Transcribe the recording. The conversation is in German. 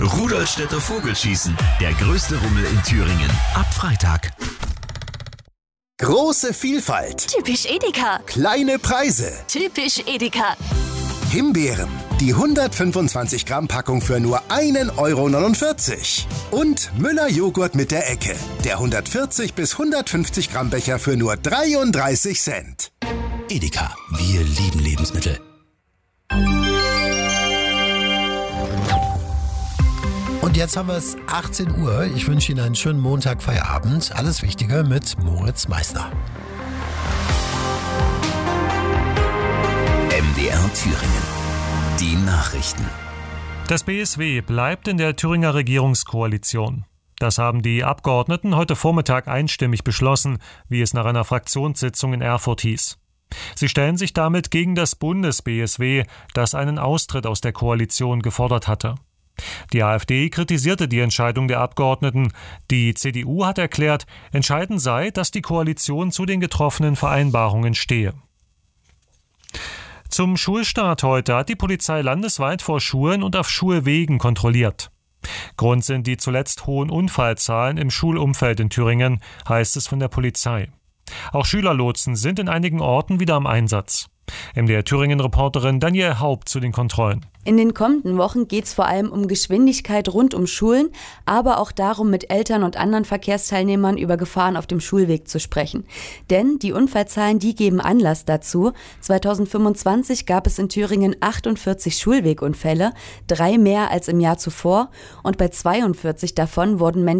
Rudolstädter Vogelschießen, der größte Rummel in Thüringen. Ab Freitag. Große Vielfalt. Typisch Edeka. Kleine Preise. Typisch Edeka. Himbeeren. Die 125 Gramm Packung für nur 1,49 €. Und Müller Joghurt mit der Ecke. Der 140 bis 150 Gramm Becher für nur 33 Cent. Edeka, wir lieben Lebensmittel. Und jetzt haben wir es 18 Uhr. Ich wünsche Ihnen einen schönen Montag, Feierabend. Alles Wichtige mit Moritz Meissner. MDR Thüringen. Die Nachrichten. Das BSW bleibt in der Thüringer Regierungskoalition. Das haben die Abgeordneten heute Vormittag einstimmig beschlossen, wie es nach einer Fraktionssitzung in Erfurt hieß. Sie stellen sich damit gegen das Bundes-BSW, das einen Austritt aus der Koalition gefordert hatte. Die AfD kritisierte die Entscheidung der Abgeordneten. Die CDU hat erklärt, entscheidend sei, dass die Koalition zu den getroffenen Vereinbarungen stehe. Zum Schulstart heute hat die Polizei landesweit vor Schulen und auf Schulwegen kontrolliert. Grund sind die zuletzt hohen Unfallzahlen im Schulumfeld in Thüringen, heißt es von der Polizei. Auch Schülerlotsen sind in einigen Orten wieder am Einsatz. MDR Thüringen-Reporterin Danielle Haupt zu den Kontrollen. In den kommenden Wochen geht es vor allem um Geschwindigkeit rund um Schulen, aber auch darum, mit Eltern und anderen Verkehrsteilnehmern über Gefahren auf dem Schulweg zu sprechen. Denn die Unfallzahlen, die geben Anlass dazu. 2025 gab es in Thüringen 48 Schulwegunfälle, 3 mehr als im Jahr zuvor. Und bei 42 davon wurden Menschen